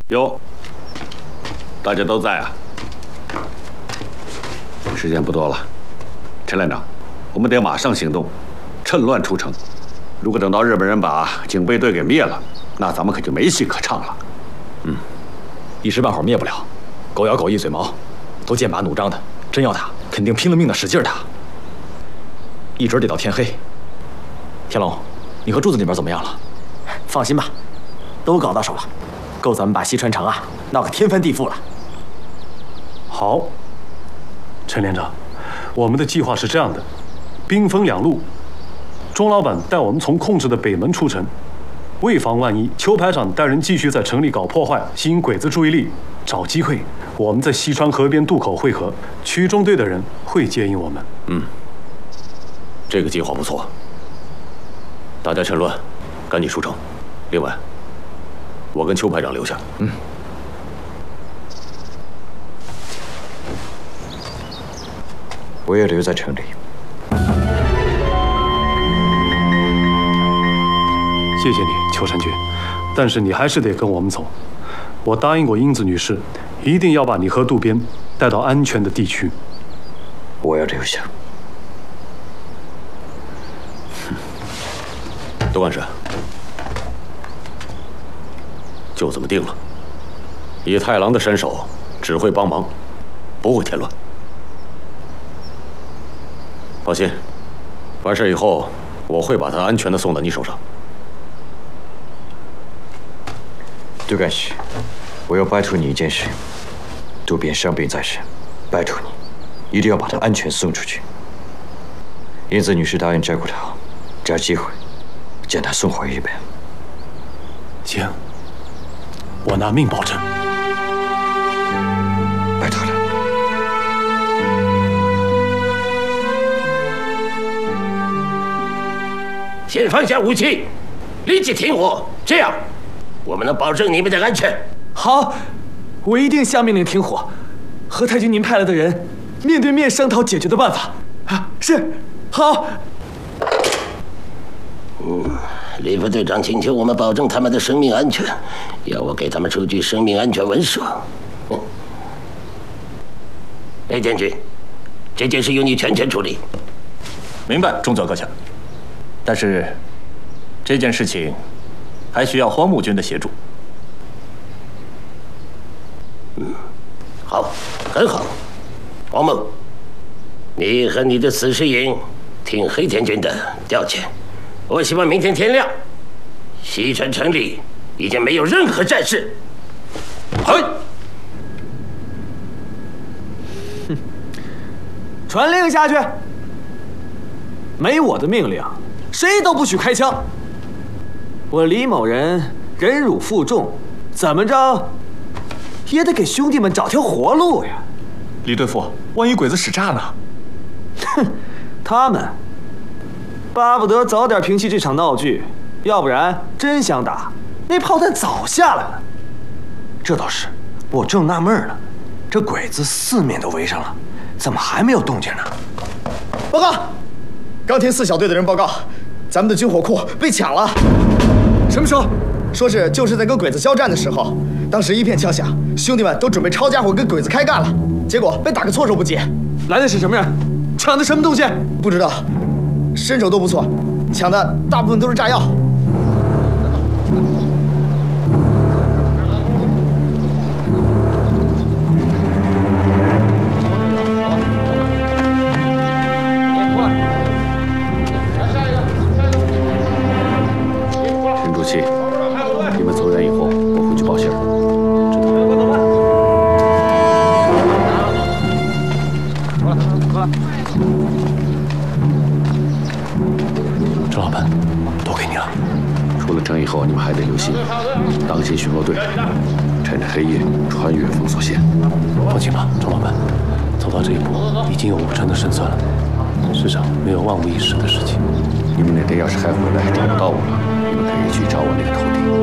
有，大家都在啊。时间不多了，陈连长，我们得马上行动，趁乱出城。如果等到日本人把警备队给灭了，那咱们可就没戏可唱了。 一时半会儿灭不了，狗咬狗一嘴毛，都剑拔弩张的，真要打，肯定拼了命的使劲打，一准得到天黑。天龙，你和柱子那边怎么样了？ 放心吧，都搞到手了，够咱们把西川城啊闹个天翻地覆了。 好，陈连长，我们的计划是这样的：兵分两路，钟老板带我们从控制的北门出城。为防万一，邱排长带人继续在城里搞破坏，吸引鬼子注意力，找机会，我们在西川河边渡口汇合，区中队的人会接应我们。 这个计划不错，大家趁乱，赶紧出城。另外，我跟邱排长留下。 我也留在城里。 谢谢你，邱山君，但是你还是得跟我们走。我答应过英子女士，一定要把你和渡边带到安全的地区。 我要留下。 都干事，就这么定了。以太郎的身手，只会帮忙，不会添乱。放心，完事以后，我会把他安全的送到你手上。 杜干事，我要拜托你一件事：渡边伤病在身，拜托你，一定要把他安全送出去。英子女士答应照顾他，找机会将他送回日本。 行，我拿命保证。 拜托了。 先放下武器，立即停火，这样我们能保证你们的安全。 好，我一定下命令停火，和太君您派来的人面对面商讨解决的办法。啊，是，好。 李副队长请求我们保证他们的生命安全，要我给他们出具生命安全文书。雷将军，这件事由你全权处理。 明白，中佐阁下。但是这件事情还需要荒木君的协助。 好，很好。黄木，你和你的死尸营听黑田君的调遣。我希望明天天亮，西川城里已经没有任何战事。 嘿，传令下去，没我的命令，谁都不许开枪。我李某人忍辱负重，怎么着也得给兄弟们找条活路呀。 李队副，万一鬼子使诈呢？ 哼，他们巴不得早点平息这场闹剧，要不然真想打，那炮弹早下来了。这倒是，我正纳闷呢，这鬼子四面都围上了，怎么还没有动静呢？ 报告，刚听4小队的人报告，咱们的军火库被抢了。 什么时候？ 说是就是在跟鬼子交战的时候，当时一片枪响，兄弟们都准备抄家伙跟鬼子开干了，结果被打个措手不及。 来的是什么人？抢的什么东西？ 不知道，身手都不错，抢的大部分都是炸药。 沉住气，你们走人以后，我回去报信。 郑老板，都给你了。 出了城以后，你们还得留心，当心巡逻队，趁着黑夜穿越封锁线。 放心吧，郑老板，走到这一步，已经有5成的胜算了。世上没有万无一失的事情。 你们那天要是还回来找不到我，你们可以去找我那个头。